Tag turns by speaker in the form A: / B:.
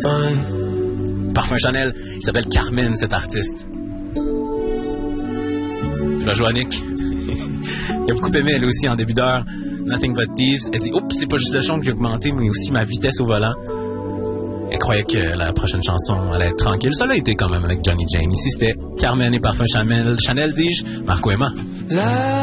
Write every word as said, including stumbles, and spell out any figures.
A: Parfum Chanel, il s'appelle Carmen, cet artiste. Je vais jouer à Nick. Il a beaucoup aimé, elle aussi, en début d'heure. Nothing But Thieves. Elle dit, oups, c'est pas juste le son que j'ai augmenté, mais aussi ma vitesse au volant. Elle croyait que la prochaine chanson allait être tranquille. Ça l'a été quand même avec Johnny Jane. Ici, c'était Carmen et Parfum Chanel. Chanel, dis-je, Marco Emma. La